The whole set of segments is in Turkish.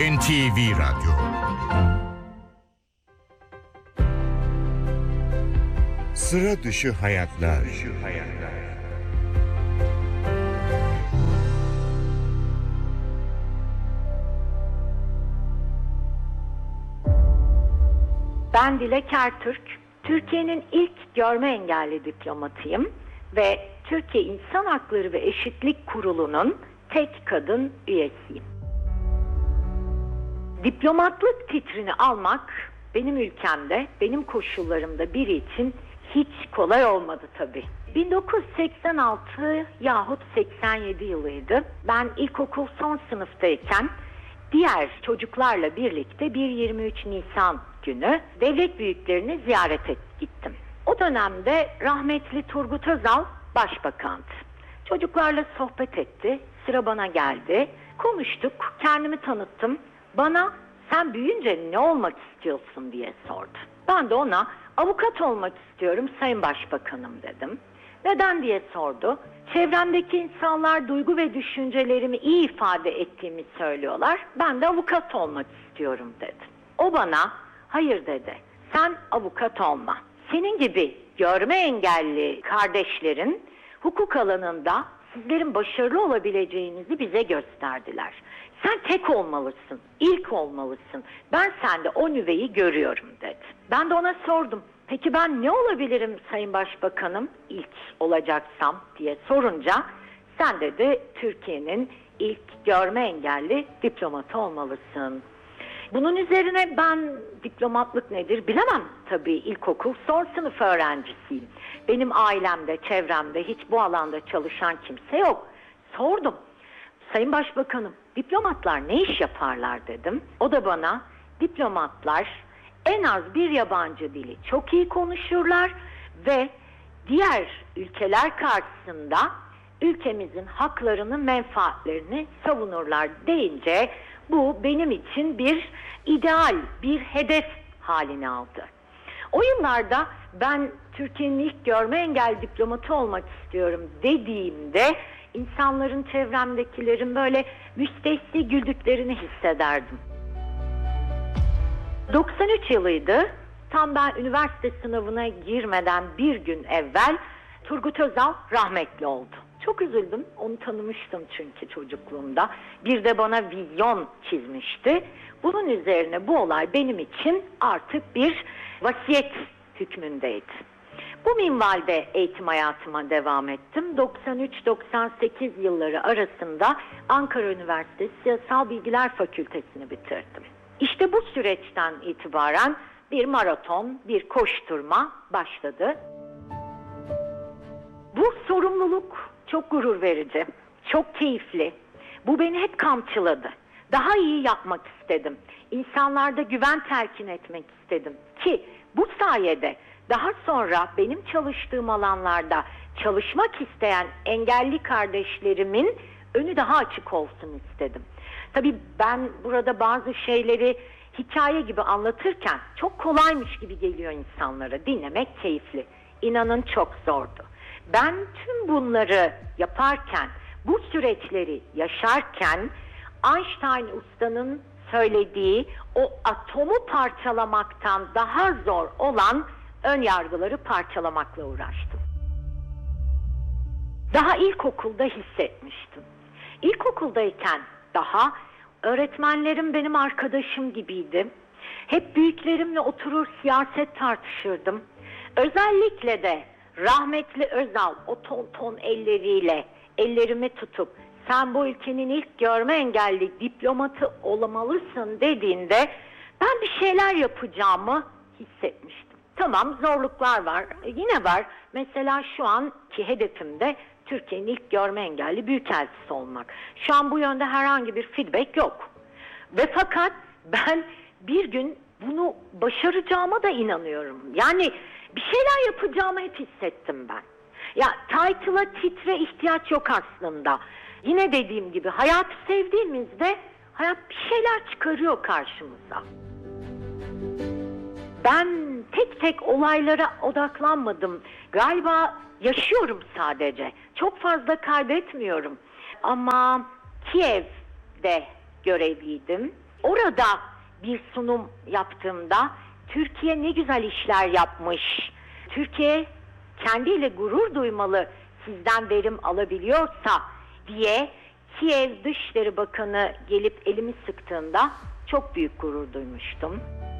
NTV Radyo. Sıra dışı hayatlar. Ben Dilek Ertürk, Türkiye'nin ilk görme engelli diplomatıyım ve Türkiye İnsan Hakları ve Eşitlik Kurulu'nun tek kadın üyesiyim. Diplomatlık titrini almak benim ülkemde, benim koşullarımda biri için hiç kolay olmadı tabii. 1986 yahut 87 yılıydı. Ben ilkokul son sınıftayken diğer çocuklarla birlikte bir 23 Nisan günü devlet büyüklerini gittim. O dönemde rahmetli Turgut Özal başbakandı. Çocuklarla sohbet etti, sıra bana geldi. Konuştuk, kendimi tanıttım. Bana sen büyüyünce ne olmak istiyorsun diye sordu. Ben de ona avukat olmak istiyorum Sayın Başbakanım dedim. Neden diye sordu. Çevremdeki insanlar duygu ve düşüncelerimi iyi ifade ettiğimi söylüyorlar. Ben de avukat olmak istiyorum dedim. O bana hayır dedi. Sen avukat olma. Senin gibi görme engelli kardeşlerin hukuk alanında sizlerin başarılı olabileceğinizi bize gösterdiler. Sen tek olmalısın, ilk olmalısın. Ben sende o nüveyi görüyorum dedi. Ben de ona sordum. Peki ben ne olabilirim Sayın Başbakanım ilk olacaksam diye sorunca sen dedi Türkiye'nin ilk görme engelli diplomatı olmalısın. Bunun üzerine ben diplomatlık nedir bilemem tabii, ilkokul son sınıf öğrencisiyim. Benim ailemde, çevremde hiç bu alanda çalışan kimse yok. Sordum. Sayın Başbakanım, diplomatlar ne iş yaparlar dedim. O da bana diplomatlar en az bir yabancı dili çok iyi konuşurlar ve diğer ülkeler karşısında ülkemizin haklarını, menfaatlerini savunurlar deyince bu benim için bir ideal, bir hedef haline aldı. O yıllarda ben Türkiye'nin ilk görme engelli diplomatı olmak istiyorum dediğimde insanların, çevremdekilerin böyle müstehsi güldüklerini hissederdim. 93 yılıydı. Tam ben üniversite sınavına girmeden bir gün evvel Turgut Özal rahmetli oldu. Çok üzüldüm. Onu tanımıştım çünkü çocukluğumda. Bir de bana vizyon çizmişti. Bunun üzerine bu olay benim için artık bir vasiyet hükmündeydi. Bu minvalde eğitim hayatıma devam ettim. 93-98 yılları arasında Ankara Üniversitesi Siyasal Bilgiler Fakültesini bitirdim. İşte bu süreçten itibaren bir maraton, bir koşturma başladı. Bu sorumluluk çok gurur verici, çok keyifli. Bu beni hep kamçıladı. Daha iyi yapmak istedim. İnsanlarda güven telkin etmek istedim. Ki bu sayede daha sonra benim çalıştığım alanlarda çalışmak isteyen engelli kardeşlerimin önü daha açık olsun istedim. Tabii ben burada bazı şeyleri hikaye gibi anlatırken çok kolaymış gibi geliyor insanlara. Dinlemek keyifli. İnanın çok zordu. Ben tüm bunları yaparken, bu süreçleri yaşarken Einstein Usta'nın söylediği o atomu parçalamaktan daha zor olan ön yargıları parçalamakla uğraştım. Daha ilkokulda hissetmiştim. İlkokuldayken daha öğretmenlerim benim arkadaşım gibiydi. Hep büyüklerimle oturur siyaset tartışırdım. Özellikle de rahmetli Özal o ton elleriyle ellerimi tutup sen bu ülkenin ilk görme engelli diplomatı olmalısın dediğinde ben bir şeyler yapacağımı hissetmiştim. Tamam, zorluklar var, yine var. Mesela şu anki hedefimde Türkiye'nin ilk görme engelli büyükelçisi olmak. Şu an bu yönde herhangi bir feedback yok. Ve fakat ben bir gün bunu başaracağıma da inanıyorum. Yani bir şeyler yapacağımı hep hissettim ben. Ya title'a, titre ihtiyaç yok aslında. Yine dediğim gibi hayatı sevdiğimizde hayat bir şeyler çıkarıyor karşımıza. Ben tek tek olaylara odaklanmadım. Galiba yaşıyorum sadece. Çok fazla kaybetmiyorum. Ama Kiev'de görevliydim. Orada bir sunum yaptığımda Türkiye ne güzel işler yapmış, Türkiye kendiyle gurur duymalı, sizden verim alabiliyorsa diye Kiev Dışişleri Bakanı gelip elimi sıktığında çok büyük gurur duymuştum.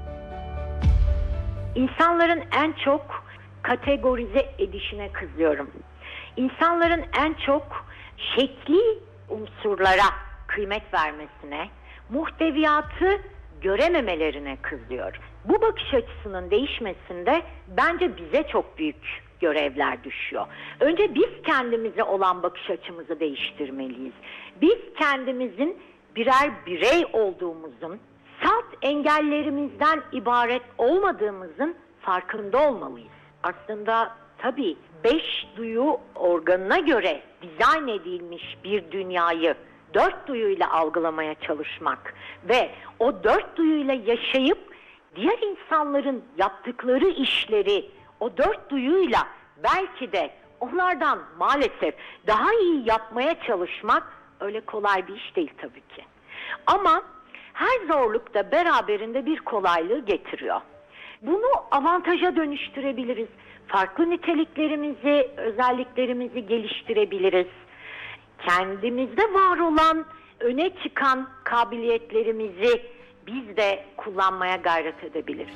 İnsanların en çok kategorize edişine kızıyorum. İnsanların en çok şekli unsurlara kıymet vermesine, muhteviyatı görememelerine kızıyorum. Bu bakış açısının değişmesinde bence bize çok büyük görevler düşüyor. Önce biz kendimize olan bakış açımızı değiştirmeliyiz. Biz kendimizin birer birey olduğumuzun, salt engellerimizden ibaret olmadığımızın farkında olmalıyız. Aslında tabii 5 duyu organına göre dizayn edilmiş bir dünyayı 4 duyuyla algılamaya çalışmak ve o 4 duyuyla yaşayıp diğer insanların yaptıkları işleri o 4 duyuyla belki de onlardan maalesef daha iyi yapmaya çalışmak öyle kolay bir iş değil tabii ki. Ama her zorluk da beraberinde bir kolaylığı getiriyor. Bunu avantaja dönüştürebiliriz. Farklı niteliklerimizi, özelliklerimizi geliştirebiliriz. Kendimizde var olan, öne çıkan kabiliyetlerimizi biz de kullanmaya gayret edebiliriz.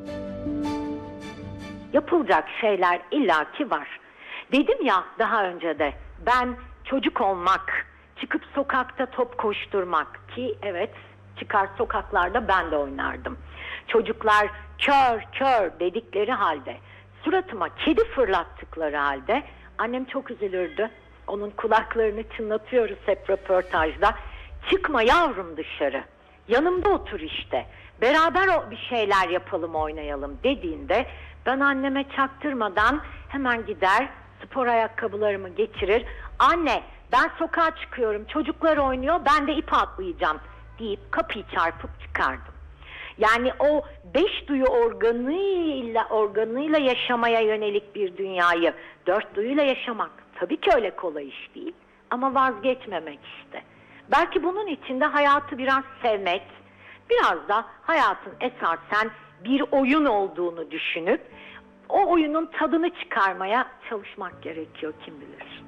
Yapılacak şeyler illaki var. Dedim ya daha önce de, ben çocuk olmak, çıkıp sokakta top koşturmak, ki evet çıkar sokaklarda ben de oynardım. Çocuklar kör kör dedikleri halde, suratıma kedi fırlattıkları halde annem çok üzülürdü. Onun kulaklarını çınlatıyoruz hep röportajda. Çıkma yavrum dışarı, yanımda otur işte, beraber bir şeyler yapalım, oynayalım dediğinde ben anneme çaktırmadan hemen gider spor ayakkabılarımı geçirir. Anne ben sokağa çıkıyorum, çocuklar oynuyor, ben de ip atlayacağım deyip kapıyı çarpıp çıkardım. Yani o 5 duyu organıyla yaşamaya yönelik bir dünyayı 4 duyuyla yaşamak tabii ki öyle kolay iş değil, ama vazgeçmemek işte. Belki bunun için de hayatı biraz sevmek, biraz da hayatın esasen bir oyun olduğunu düşünüp o oyunun tadını çıkarmaya çalışmak gerekiyor, kim bilir.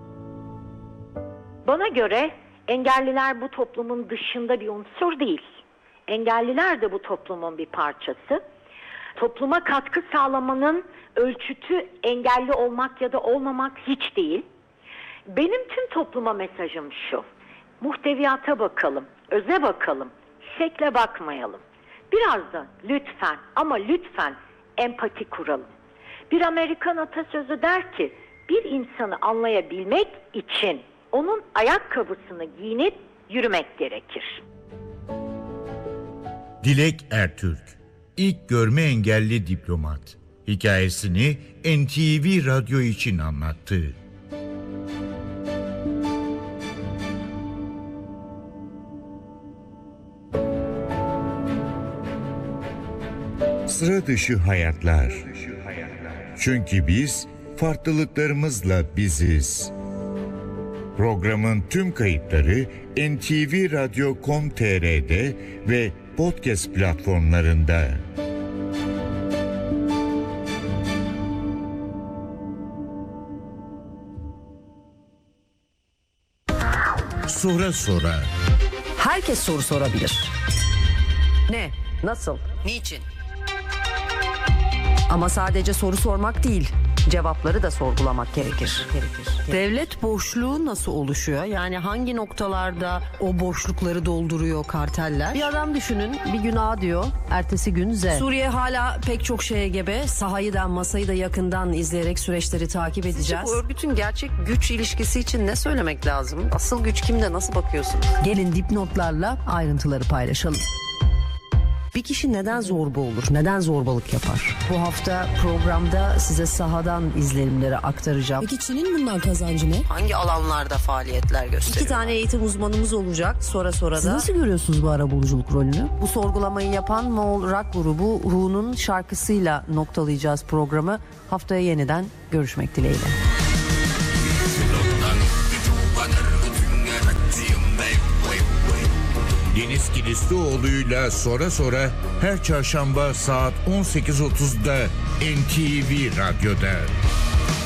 Bana göre engelliler bu toplumun dışında bir unsur değil. Engelliler de bu toplumun bir parçası. Topluma katkı sağlamanın ölçütü engelli olmak ya da olmamak hiç değil. Benim tüm topluma mesajım şu: muhteviyata bakalım, öze bakalım, şekle bakmayalım. Biraz da lütfen ama lütfen empati kuralım. Bir Amerikan atasözü der ki, bir insanı anlayabilmek için onun ayakkabısını giyinip yürümek gerekir. Dilek Ertürk, ilk görme engelli diplomat, hikayesini NTV Radyo için anlattı. Sıra dışı hayatlar. Çünkü biz farklılıklarımızla biziz. Programın tüm kayıtları ntvradio.com.tr'de ve podcast platformlarında. Sonra. Herkes soru sorabilir. Ne? Nasıl? Niçin? Ama sadece soru sormak değil, cevapları da sorgulamak gerekir. Devlet boşluğu nasıl oluşuyor? Yani hangi noktalarda o boşlukları dolduruyor karteller? Bir adam düşünün, bir gün A diyor, ertesi gün Z. Suriye hala pek çok şeye gebe. Sahayı da masayı da yakından izleyerek süreçleri takip edeceğiz. Bu örgütün gerçek güç ilişkisi için ne söylemek lazım? Asıl güç kimde, nasıl bakıyorsun? Gelin dipnotlarla ayrıntıları paylaşalım. Bir kişi neden zorba olur? Neden zorbalık yapar? Bu hafta programda size sahadan izlenimleri aktaracağım. Peki Çin'in bundan kazancı ne? Hangi alanlarda faaliyetler gösteriyor? 2 tane eğitim uzmanımız olacak. Sonra Siz da. nasıl görüyorsunuz bu arabuluculuk rolünü? Bu sorgulamayı yapan Moğol rock grubu Who'nun şarkısıyla noktalayacağız programı. Haftaya yeniden görüşmek dileğiyle. Deniz Kilislioğlu'yla sonra her çarşamba saat 18.30'da NTV Radyo'da.